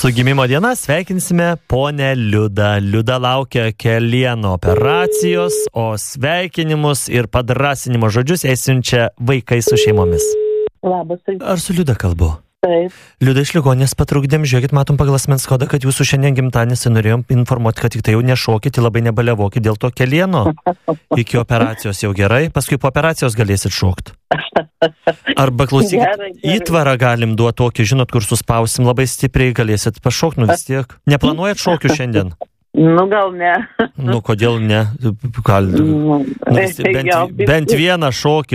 Su gimimo diena sveikinsime ponę Liudą. Liuda laukia kelieno operacijos, o sveikinimus ir padrasinimo žodžius jai siunčia vaikai su šeimomis. Labas. Ar su Liuda kalbu? Taip. Liuda, iš ligoninės patrukdėm, žiūrėkit, matom pagal asmens kodą, kad jūsų šiandien gimtadienis, norėjom informuoti, kad tik tai jau nešokit, labai nebaliavokit dėl to kelieno. Iki operacijos jau gerai, paskui po operacijos galėsit šokti. Arba klausykit, Gerai. įtvarą galim duoti tokį, žinot, kur suspausim labai stipriai, galėsit pašokti, vis tiek. Neplanuojat šokių šiandien? Gal ne. Kodėl ne? Bent vieną šokį